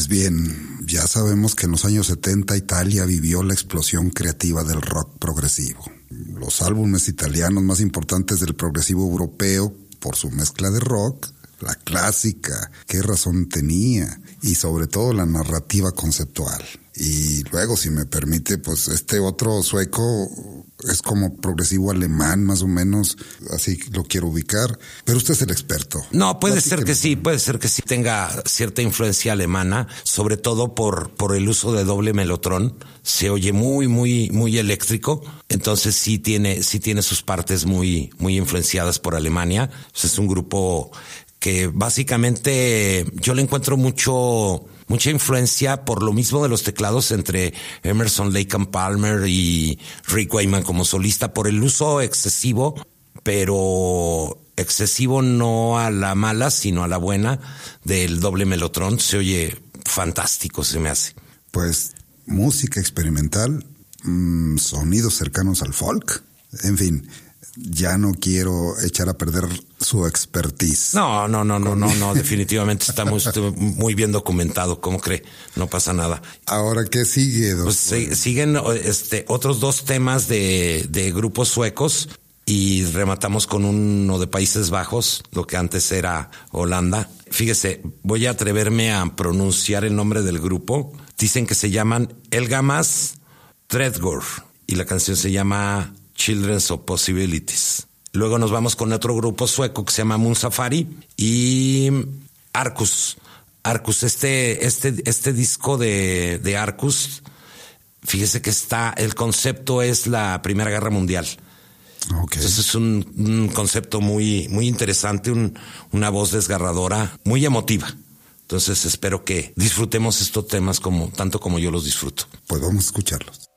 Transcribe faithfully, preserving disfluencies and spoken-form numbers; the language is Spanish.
Pues bien, ya sabemos que en los años setenta Italia vivió la explosión creativa del rock progresivo. Los álbumes italianos más importantes del progresivo europeo, por su mezcla de rock, la clásica, qué razón tenía, y sobre todo la narrativa conceptual. Y luego, si me permite, pues este otro sueco es como progresivo alemán, más o menos, así lo quiero ubicar. Pero usted es el experto. No, puede ser que sí, puede ser que sí tenga cierta influencia alemana, sobre todo por, por el uso de doble melotrón. Se oye muy, muy, muy eléctrico. Entonces sí tiene, sí tiene sus partes muy, muy influenciadas por Alemania. Pues es un grupo que básicamente yo le encuentro mucho, mucha influencia por lo mismo de los teclados entre Emerson, Lake and Palmer y Rick Wakeman como solista, por el uso excesivo, pero excesivo no a la mala, sino a la buena, del doble melotrón. Se oye fantástico, se me hace. Pues música experimental, mmm, sonidos cercanos al folk, en fin. Ya no quiero echar a perder su expertise. No, no, no, no, no, no, definitivamente está muy, muy bien documentado, ¿cómo cree? No pasa nada. Ahora, ¿qué sigue, doctor? Pues se, siguen este otros dos temas de, de grupos suecos y rematamos con uno de Países Bajos, lo que antes era Holanda. Fíjese, voy a atreverme a pronunciar el nombre del grupo. Dicen que se llaman Elgamas Tredgård y la canción se llama Children's of Possibilities. Luego nos vamos con otro grupo sueco que se llama Moon Safari y Arcus. Arcus, este, este, este disco de, de Arcus, fíjese que está, el concepto es la Primera Guerra Mundial. Okay. Entonces es un, un concepto muy, muy interesante, un, una voz desgarradora, muy emotiva. Entonces espero que disfrutemos estos temas como, tanto como yo los disfruto. Pues vamos a escucharlos.